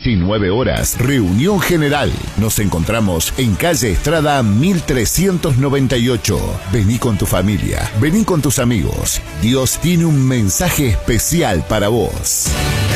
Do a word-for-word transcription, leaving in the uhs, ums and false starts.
veintinueve horas, reunión general. Nos encontramos en calle Estrada mil trescientos noventa y ocho. Vení con tu familia, vení con tus amigos. Dios tiene un mensaje especial para vos.